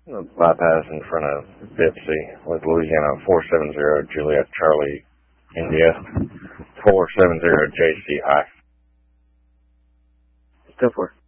Bypass in front of Bipsy with Louisiana 470 Juliet Charlie India 470 JCI. Go for it.